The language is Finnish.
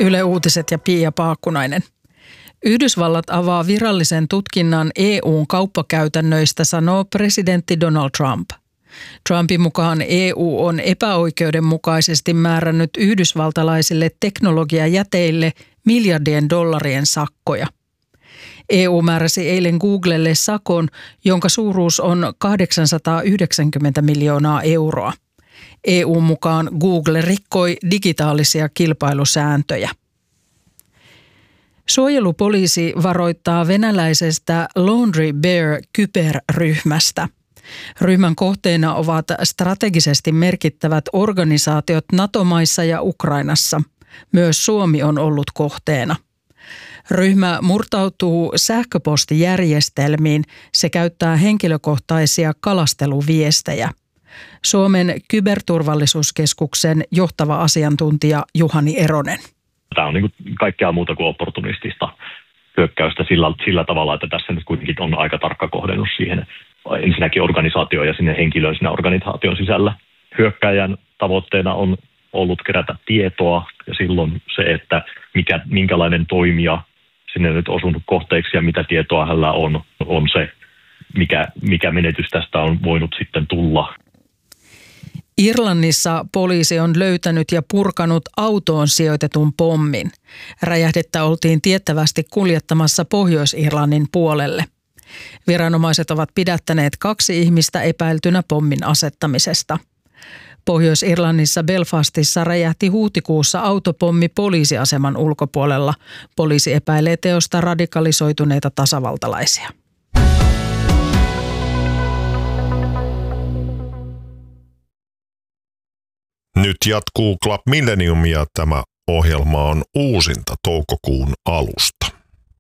Yle Uutiset ja Pia Paakkunainen. Yhdysvallat avaa virallisen tutkinnan EU:n kauppakäytännöistä, sanoo presidentti Donald Trump. Trumpin mukaan EU on epäoikeudenmukaisesti määrännyt yhdysvaltalaisille teknologiajäteille miljardien dollarien sakkoja. EU määräsi eilen Googlelle sakon, jonka suuruus on 890 miljoonaa euroa. EU:n mukaan Google rikkoi digitaalisia kilpailusääntöjä. Suojelupoliisi varoittaa venäläisestä Laundry Bear-kyberryhmästä. Ryhmän kohteena ovat strategisesti merkittävät organisaatiot NATO-maissa ja Ukrainassa. Myös Suomi on ollut kohteena. Ryhmä murtautuu sähköpostijärjestelmiin. Se käyttää henkilökohtaisia kalasteluviestejä. Suomen kyberturvallisuuskeskuksen johtava asiantuntija Juhani Eronen. Tämä on niin kuin kaikkea muuta kuin opportunistista hyökkäystä sillä tavalla, että tässä nyt kuitenkin on aika tarkka kohdennus siihen ensinnäkin organisaatioon ja sinne henkilöön siinä organisaation sisällä. Hyökkäjän tavoitteena on ollut kerätä tietoa ja silloin se, että minkälainen toimija sinne nyt osunut kohteeksi ja mitä tietoa hänellä on se, mikä menetys tästä on voinut sitten tulla. Irlannissa poliisi on löytänyt ja purkanut autoon sijoitetun pommin. Räjähdettä oltiin tiettävästi kuljettamassa Pohjois-Irlannin puolelle. Viranomaiset ovat pidättäneet 2 ihmistä epäiltynä pommin asettamisesta. Pohjois-Irlannissa Belfastissa räjähti huhtikuussa autopommi poliisiaseman ulkopuolella. Poliisi epäilee teosta radikalisoituneita tasavaltalaisia. Nyt jatkuu Club Millennium ja tämä ohjelma on uusinta toukokuun alusta.